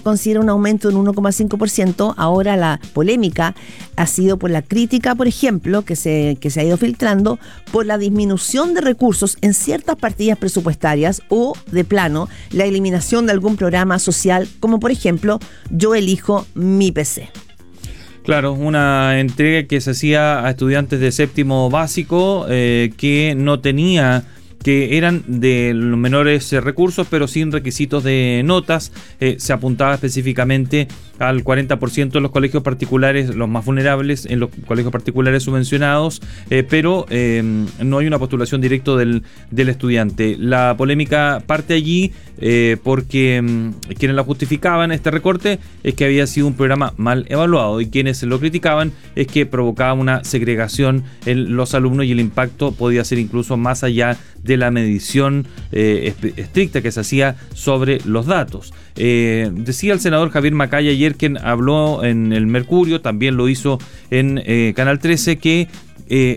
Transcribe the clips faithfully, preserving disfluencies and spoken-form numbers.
considera un aumento de un uno coma cinco por ciento. Ahora la polémica ha sido por la crítica, por ejemplo, que se, que se ha ido filtrando, por la disminución de recursos en ciertas partidas presupuestarias o, de plano, la eliminación de algún programa social, como por ejemplo, Yo Elijo Mi P C. Claro, una entrega que se hacía a estudiantes de séptimo básico eh, que no tenía... que eran de los menores recursos, pero sin requisitos de notas. Eh, se apuntaba específicamente al cuarenta por ciento de los colegios particulares, los más vulnerables, en los colegios particulares subvencionados, eh, pero eh, no hay una postulación directa del, del estudiante. La polémica parte allí eh, porque eh, quienes la justificaban, este recorte, es que había sido un programa mal evaluado, y quienes lo criticaban es que provocaba una segregación en los alumnos y el impacto podía ser incluso más allá de la medición eh, estricta que se hacía sobre los datos. Eh, decía el senador Javier Macaya ayer, quien habló en el Mercurio, también lo hizo en eh, Canal trece, que Eh,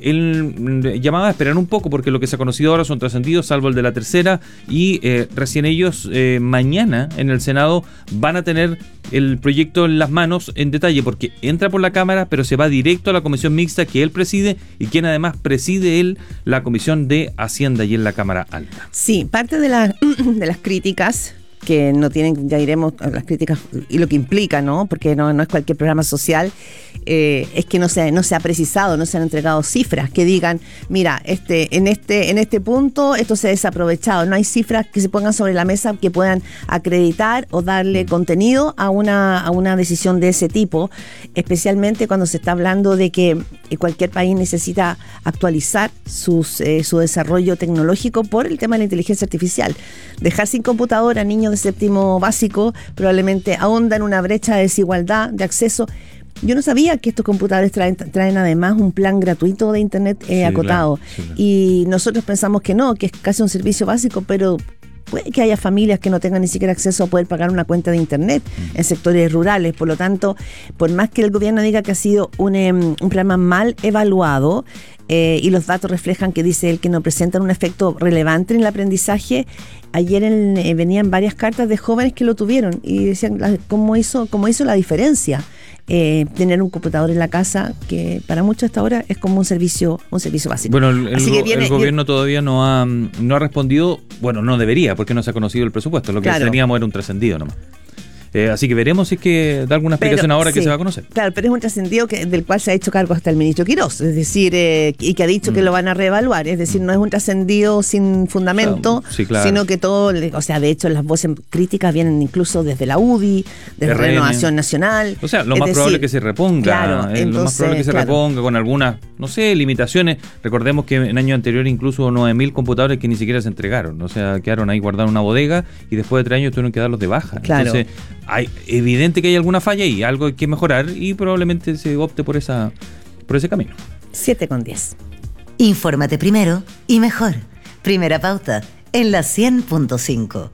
él llamaba a esperar un poco porque lo que se ha conocido ahora son trascendidos, salvo el de la tercera, y eh, recién ellos eh, mañana en el Senado van a tener el proyecto en las manos en detalle, porque entra por la Cámara pero se va directo a la comisión mixta que él preside y quien además preside él la comisión de Hacienda y en la Cámara Alta. Sí, parte de, la, de las críticas que no tienen, ya iremos a las críticas y lo que implica, ¿no? Porque no, no es cualquier programa social, eh, es que no se, no se ha precisado, no se han entregado cifras que digan, mira, este, en este, en este punto esto se ha desaprovechado. No hay cifras que se pongan sobre la mesa que puedan acreditar o darle contenido a una, a una decisión de ese tipo, especialmente cuando se está hablando de que cualquier país necesita actualizar sus, eh, su desarrollo tecnológico por el tema de la inteligencia artificial. Dejar sin computadora a niños de séptimo básico probablemente ahonda en una brecha de desigualdad de acceso. Yo no sabía que estos computadores traen, traen además un plan gratuito de internet eh, sí, acotado. Claro, sí, claro. Y nosotros pensamos que no, que es casi un servicio básico, pero puede que haya familias que no tengan ni siquiera acceso a poder pagar una cuenta de internet mm. en sectores rurales. Por lo tanto, por más que el gobierno diga que ha sido un, um, un programa mal evaluado, Eh, y los datos reflejan que dice él que no presentan un efecto relevante en el aprendizaje. Ayer en, eh, venían varias cartas de jóvenes que lo tuvieron y decían la, cómo hizo cómo hizo la diferencia eh, tener un computador en la casa, que para muchos hasta ahora es como un servicio un servicio básico. Bueno, el, Así el, que viene, el gobierno viene, todavía no ha no ha respondido, bueno, no debería, porque no se ha conocido el presupuesto. Lo que claro. teníamos era un trascendido nomás. Eh, así que veremos si es que da alguna explicación pero, ahora sí, que se va a conocer. Claro, pero es un trascendido que, del cual se ha hecho cargo hasta el ministro Quirós, es decir, eh, y que ha dicho mm. que lo van a reevaluar, es decir, no es un trascendido sin fundamento, claro, sí, claro. sino que todo, o sea, de hecho las voces críticas vienen incluso desde la U D I, desde R N. Renovación Nacional. O sea, lo más decir, probable es que se reponga, claro, eh, entonces, lo más probable es que se claro. reponga con algunas, no sé, limitaciones. Recordemos que en año anterior incluso nueve mil computadores que ni siquiera se entregaron, o sea, quedaron ahí guardados en una bodega y después de tres años tuvieron que darlos de baja. Claro. Entonces, hay evidente que hay alguna falla y algo hay que mejorar y probablemente se opte por esa por ese camino. siete con diez. Infórmate primero y mejor. Primera Pauta en la cien punto cinco.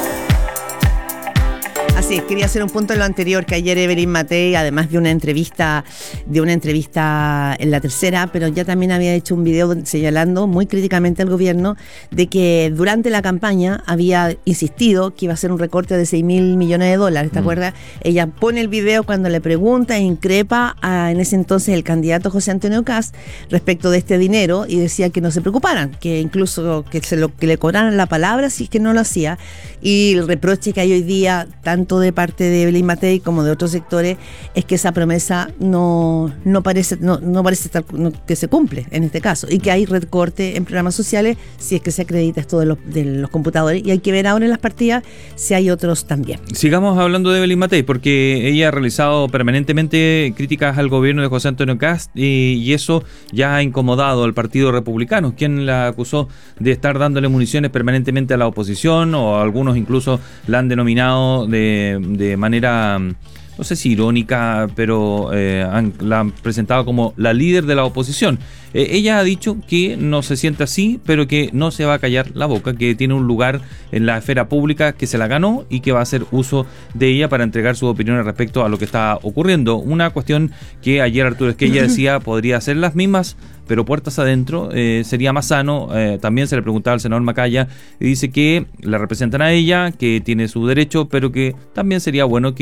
Así es, quería hacer un punto en lo anterior, que ayer Evelyn Matei, además de una entrevista, de una entrevista en la tercera, pero ya también había hecho un video señalando muy críticamente al gobierno de que durante la campaña había insistido que iba a ser un recorte de seis mil millones de dólares, ¿te mm. acuerdas? Ella pone el video cuando le pregunta e increpa a, en ese entonces, el candidato José Antonio Kast respecto de este dinero, y decía que no se preocuparan, que incluso que, se lo, que le cobraran la palabra si es que no lo hacía. Y el reproche que hay hoy día, tanto de parte de Evelyn Matei como de otros sectores, es que esa promesa no, no parece no, no parece estar, no, que se cumple en este caso, y que hay recorte en programas sociales si es que se acredita esto de los, de los computadores, y hay que ver ahora en las partidas si hay otros también. Sigamos hablando de Evelyn Matei, porque ella ha realizado permanentemente críticas al gobierno de José Antonio Kast y, y eso ya ha incomodado al Partido Republicano, quien la acusó de estar dándole municiones permanentemente a la oposición, o algunos incluso la han denominado de, de manera, no sé si irónica, pero eh, han, la han presentado como la líder de la oposición. Eh, ella ha dicho que no se siente así, pero que no se va a callar la boca, que tiene un lugar en la esfera pública, que se la ganó y que va a hacer uso de ella para entregar sus opiniones respecto a lo que está ocurriendo. Una cuestión que ayer Arturo Esquella decía podría ser las mismas, pero puertas adentro, eh, sería más sano. Eh, también se le preguntaba al senador Macaya y dice que la representan a ella, que tiene su derecho, pero que también sería bueno que